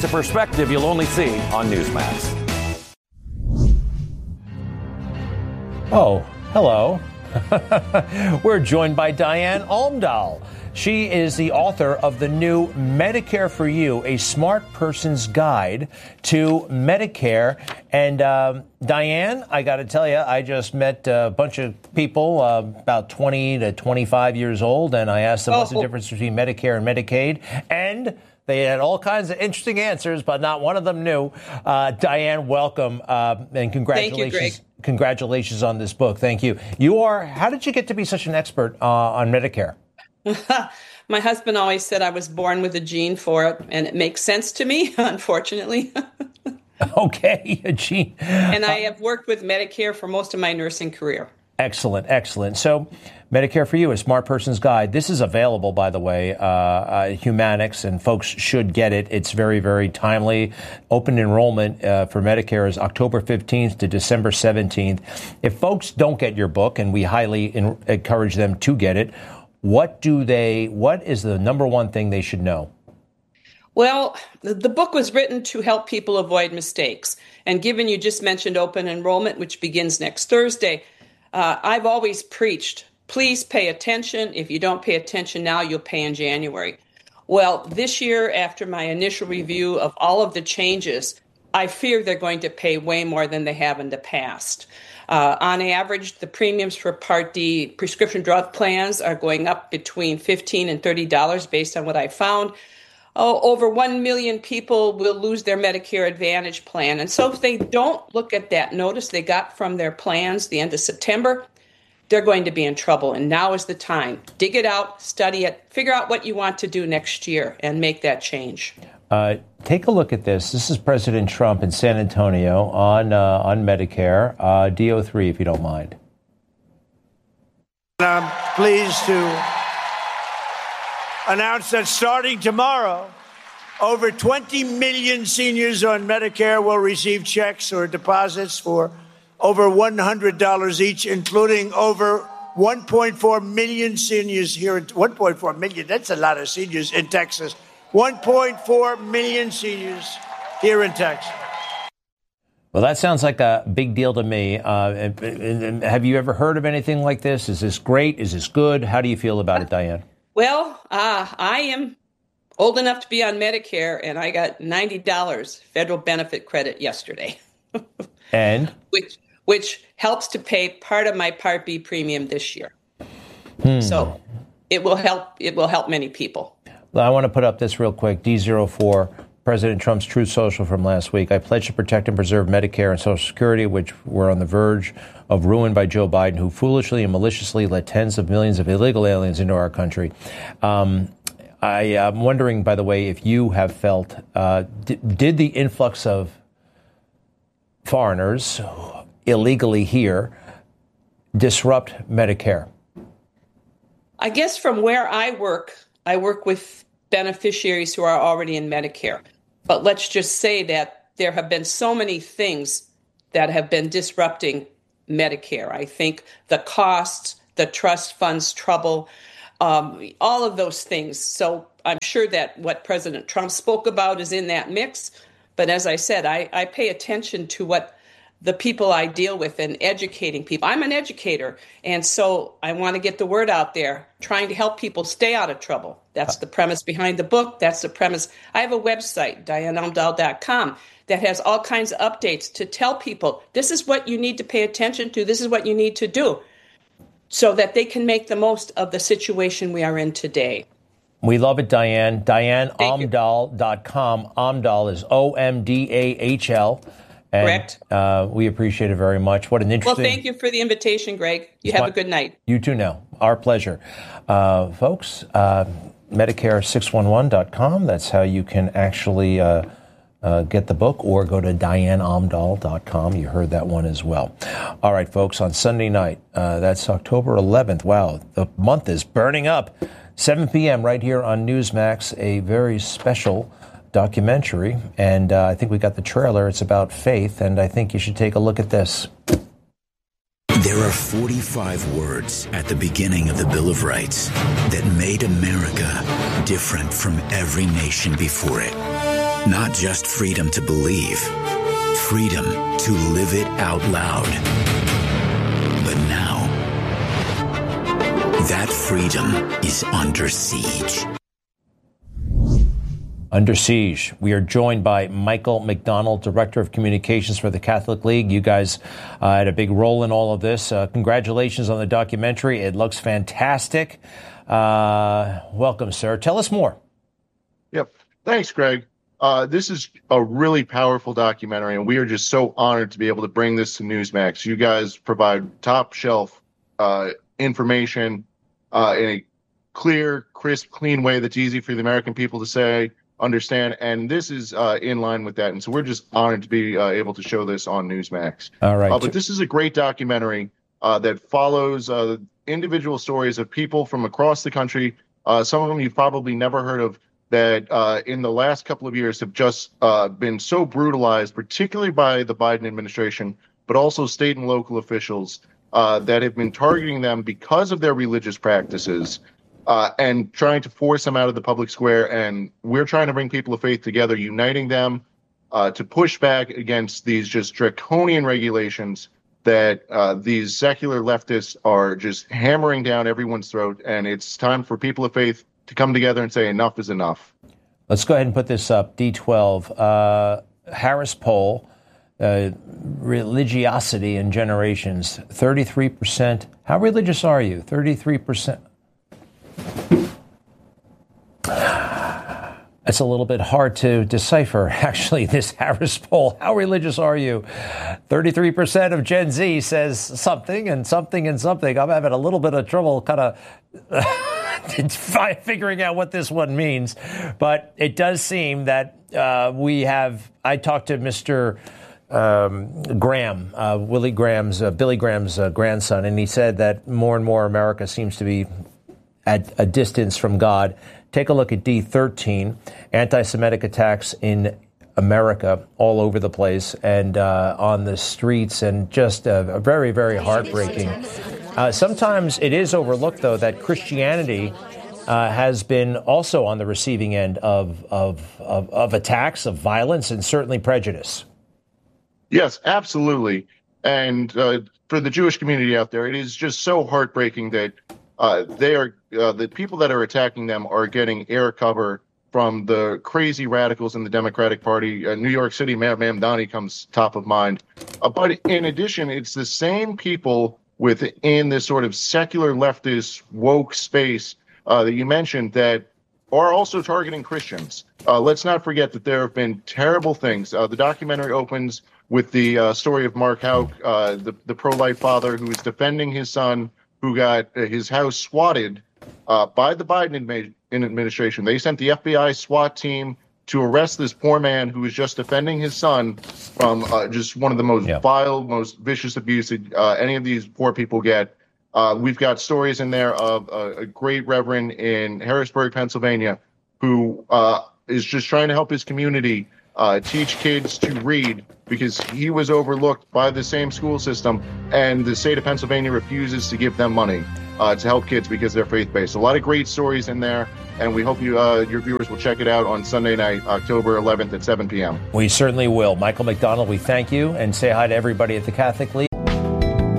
perspective you'll only see on Newsmax. Oh, hello. We're joined by Diane Almdahl. She is the author of the new Medicare for You, a smart person's guide to Medicare. And Diane, I got to tell you, I just met a bunch of people about 20 to 25 years old, and I asked them what's the difference between Medicare and Medicaid. And they had all kinds of interesting answers, but not one of them knew. Diane, welcome, and congratulations. Thank you, Greg. Congratulations on this book. Thank you. How did you get to be such an expert on Medicare? My husband always said I was born with a gene for it, and it makes sense to me, unfortunately. Okay, a gene. And I have worked with Medicare for most of my nursing career. Excellent, excellent. So, Medicare for You, a smart person's guide. This is available, by the way, Humanics, and folks should get it. It's very, very timely. Open enrollment for Medicare is October 15th to December 17th. If folks don't get your book, and we highly encourage them to get it, what is the number one thing they should know? Well, the book was written to help people avoid mistakes. And given you just mentioned open enrollment, which begins next Thursday, I've always preached, please pay attention. If you don't pay attention now, you'll pay in January. Well, this year, after my initial review of all of the changes, I fear they're going to pay way more than they have in the past. On average, the premiums for Part D prescription drug plans are going up between $15 and $30 based on what I found. Over 1 million people will lose their Medicare Advantage plan. And so if they don't look at that notice they got from their plans the end of September, they're going to be in trouble. And now is the time. Dig it out, study it, figure out what you want to do next year, and make that change. Take a look at this. This is President Trump in San Antonio on Medicare. DO3, if you don't mind. I'm pleased to announce that starting tomorrow, over 20 million seniors on Medicare will receive checks or deposits for over $100 each, including over 1.4 million seniors here. 1.4 million, that's a lot of seniors in Texas. 1.4 million seniors here in Texas. Well, that sounds like a big deal to me. And have you ever heard of anything like this? Is this great? Is this good? How do you feel about it, Diane? Well, I am old enough to be on Medicare, and I got $90 federal benefit credit yesterday. And? Which helps to pay part of my Part B premium this year. So it will help many people. I want to put up this real quick. D04, President Trump's Truth Social from last week. I pledge to protect and preserve Medicare and Social Security, which were on the verge of ruin by Joe Biden, who foolishly and maliciously let tens of millions of illegal aliens into our country. I am wondering, by the way, if you have felt, did the influx of foreigners illegally here disrupt Medicare? I guess from where I work with beneficiaries who are already in Medicare. But let's just say that there have been so many things that have been disrupting Medicare. I think the costs, the trust funds trouble, all of those things. So I'm sure that what President Trump spoke about is in that mix. But as I said, I pay attention to what the people I deal with and educating people. I'm an educator, and so I want to get the word out there, trying to help people stay out of trouble. That's the premise behind the book. That's the premise. I have a website, DianeAlmdahl.com, that has all kinds of updates to tell people, this is what you need to pay attention to, this is what you need to do, so that they can make the most of the situation we are in today. We love it, Diane. DianeAlmdahl.com. Almdahl is OMDAHL. And, correct. We appreciate it very much. What an interesting... Well, thank you for the invitation, Greg. You have a good night. You too now. Our pleasure. Folks, Medicare611.com. That's how you can actually get the book, or go to DianeAlmdahl.com. You heard that one as well. All right, folks, on Sunday night, that's October 11th. Wow, the month is burning up. 7 p.m. right here on Newsmax, a very special documentary, and I think we got the trailer. It's about faith, and I think you should take a look at this. There are 45 words at the beginning of the Bill of Rights that made America different from every nation before it. Not just freedom to believe, freedom to live it out loud. But now, that freedom is under siege. Under siege. We are joined by Michael McDonald, Director of Communications for the Catholic League. You guys had a big role in all of this. Congratulations on the documentary. It looks fantastic. Welcome, sir. Tell us more. Yep. Thanks, Greg. This is a really powerful documentary, and we are just so honored to be able to bring this to Newsmax. You guys provide top shelf information in a clear, crisp, clean way that's easy for the American people to understand, and this is in line with that. And so we're just honored to be able to show this on Newsmax. All right. But this is a great documentary that follows individual stories of people from across the country. Some of them you've probably never heard of, that in the last couple of years have just been so brutalized, particularly by the Biden administration, but also state and local officials that have been targeting them because of their religious practices and trying to force them out of the public square. And we're trying to bring people of faith together, uniting them to push back against these just draconian regulations that these secular leftists are just hammering down everyone's throat. And it's time for people of faith to come together and say enough is enough. Let's go ahead and put this up. D12, Harris poll, religiosity in generations, 33%. How religious are you? 33%. It's a little bit hard to decipher, actually, this Harris poll. How religious are you? 33% of Gen Z says something and something and something. I'm having a little bit of trouble kind of figuring out what this one means. But it does seem that I talked to Mr. Graham, Billy Graham's grandson, and he said that more and more America seems to be at a distance from God. Take a look at D13, anti-Semitic attacks in America all over the place and on the streets, and just very, very heartbreaking. Sometimes it is overlooked, though, that Christianity has been also on the receiving end of attacks, of violence, and certainly prejudice. Yes, absolutely. And for the Jewish community out there, it is just so heartbreaking that the people that are attacking them are getting air cover from the crazy radicals in the Democratic Party. New York City Mayor Mamdani comes top of mind. But in addition, it's the same people within this sort of secular leftist woke space that you mentioned that are also targeting Christians. Let's not forget that there have been terrible things. The documentary opens with the story of Mark Houck, the pro-life father who is defending his son, who got his house swatted by the Biden administration. They sent the FBI SWAT team to arrest this poor man who was just defending his son from just one of the most vile, most vicious abuse any of these poor people get. We've got stories in there of a great reverend in Harrisburg, Pennsylvania, who is just trying to help his community teach kids to read because he was overlooked by the same school system, and the state of Pennsylvania refuses to give them money to help kids because they're faith-based. A lot of great stories in there, and we hope your viewers will check it out on Sunday night, October 11th at 7 p.m. We certainly will. Michael McDonald, we thank you, and say hi to everybody at the Catholic League.